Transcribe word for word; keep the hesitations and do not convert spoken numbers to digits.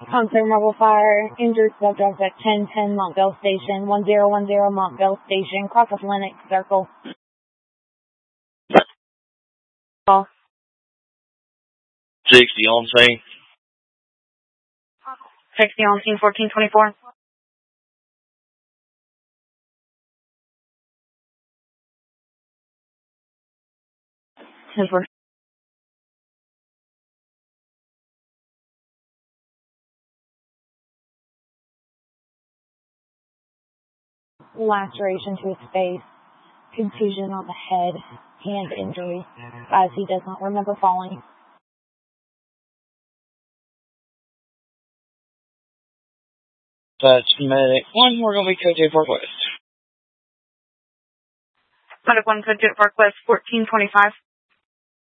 Concert Mobile Fire, injured subject at ten ten Montville Station, one zero one zero Montville Station, cross Atlantic Circle. Call. sixty on scene. sixty on scene, fourteen twenty-four. Super. Laceration to his face, contusion on the head, hand injury, as he does not remember falling. That's medic one, we're going to be code two Park West. Medic one, code two Park West, fourteen twenty-five.